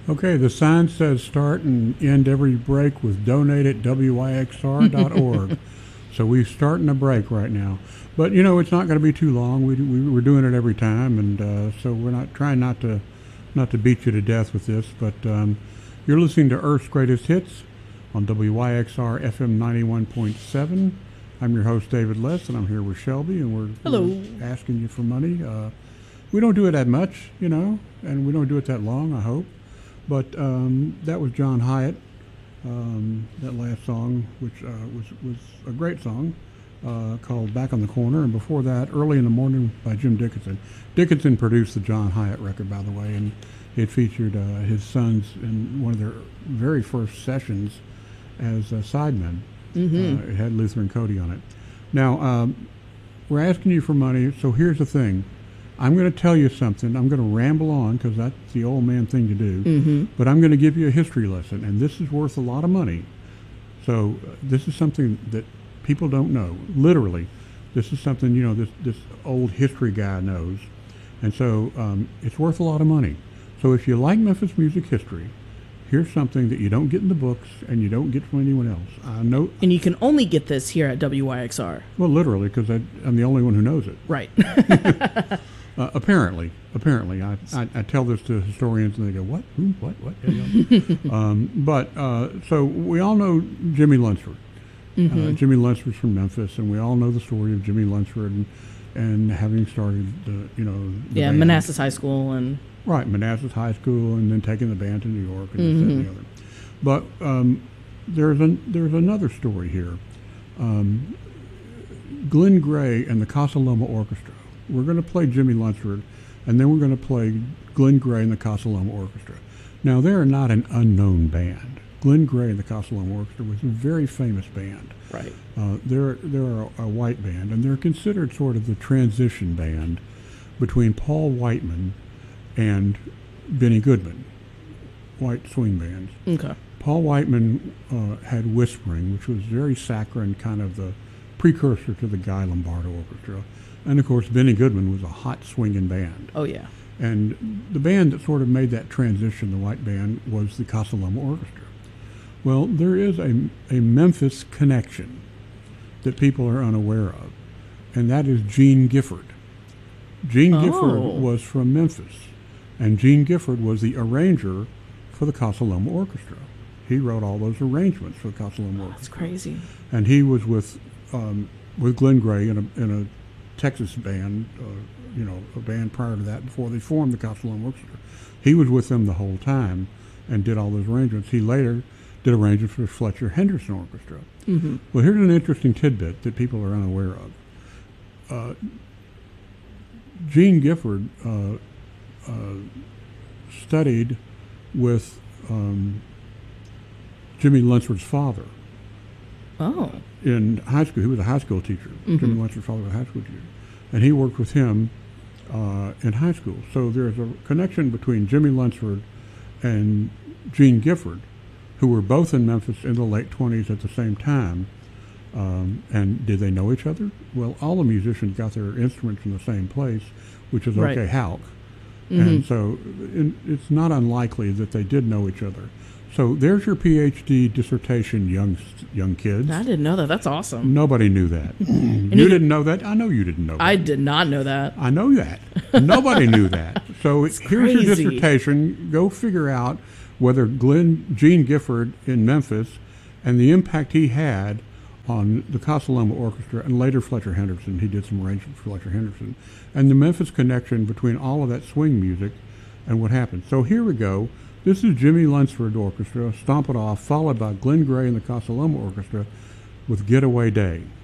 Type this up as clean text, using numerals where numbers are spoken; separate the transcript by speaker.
Speaker 1: Okay, the sign says start and end every break with donate at wyxr.org. So we're starting a break right now. But, it's not going to be too long. We're doing it every time, and so we're not trying not to beat you to death with this. But you're listening to Earth's Greatest Hits on WYXR FM 91.7. I'm your host, David Less, and I'm here with Shelby, and we're asking you for money. We don't do it that much, and we don't do it that long, I hope. But that was John Hiatt, that last song, which was a great song, called Back on the Corner. And before that, Early in the Morning by Jim Dickinson. Dickinson produced the John Hiatt record, by the way, and it featured his sons in one of their very first sessions as sidemen. Mm-hmm. It had Luther and Cody on it. Now, we're asking you for money, so here's the thing. I'm going to tell you something. I'm going to ramble on because that's the old man thing to do. Mm-hmm. But I'm going to give you a history lesson, and this is worth a lot of money. So this is something that people don't know. Literally, this is something this old history guy knows, and so it's worth a lot of money. So if you like Memphis music history, here's something that you don't get in the books and you don't get from anyone else. I know,
Speaker 2: and you can only get this here at WYXR.
Speaker 1: Well, literally, because I'm the only one who knows it.
Speaker 2: Right.
Speaker 1: Apparently, I tell this to historians and they go, "What? Who? What? What?" So we all know Jimmy Lunsford. Mm-hmm. Jimmy Lunsford's from Memphis, and we all know the story of Jimmy Lunsford and having started the band.
Speaker 2: Manassas High School and
Speaker 1: Manassas High School, and then taking the band to New York and this, that, and the other. But there's another story here. Glenn Gray and the Casa Loma Orchestra. We're going to play Jimmy Lunsford, and then we're going to play Glenn Gray and the Casa Loma Orchestra. Now, they are not an unknown band. Glenn Gray and the Casa Loma Orchestra was a very famous band.
Speaker 2: Right.
Speaker 1: They're a white band, and they're considered sort of the transition band between Paul Whiteman and Benny Goodman, white swing bands.
Speaker 2: Okay.
Speaker 1: Paul Whiteman had Whispering, which was very saccharine, kind of the precursor to the Guy Lombardo Orchestra. And, of course, Benny Goodman was a hot swinging band.
Speaker 2: Oh, yeah.
Speaker 1: And the band that sort of made that transition, the white band, was the Casa Loma Orchestra. Well, there is a Memphis connection that people are unaware of, and that is Gene Gifford. Gene Gifford was from Memphis, and Gene Gifford was the arranger for the Casa Loma Orchestra. He wrote all those arrangements for the Casa Loma Orchestra.
Speaker 2: That's crazy.
Speaker 1: And he was with Glenn Gray in a Texas band, a band prior to that, before they formed the Casa Loma Orchestra. He was with them the whole time and did all those arrangements. He later did arrangements for Fletcher Henderson Orchestra. Mm-hmm. Well, here's an interesting tidbit that people are unaware of. Gene Gifford studied with Jimmy Lunsford's father.
Speaker 2: Oh.
Speaker 1: In high school. He was a high school teacher. Mm-hmm. Jimmy Lunsford's father was a high school teacher. And he worked with him in high school. So there's a connection between Jimmy Lunsford and Gene Gifford, who were both in Memphis in the late 20s at the same time. And did they know each other? Well, all the musicians got their instruments from the same place, which is OK Houck. Mm-hmm. And so it's not unlikely that they did know each other. So there's your PhD dissertation, young kids.
Speaker 2: I didn't know that. That's awesome.
Speaker 1: Nobody knew that. You didn't know that? I know you didn't know that.
Speaker 2: I did not know that.
Speaker 1: I know that. Nobody knew that. So here's your dissertation. Go figure out whether Gene Gifford in Memphis and the impact he had on the Casa Loma Orchestra and later Fletcher Henderson. He did some arrangements for Fletcher Henderson. And the Memphis connection between all of that swing music and what happened. So here we go. This is Jimmy Lunsford Orchestra, Stomp It Off, followed by Glenn Gray and the Casa Loma Orchestra with Getaway Day.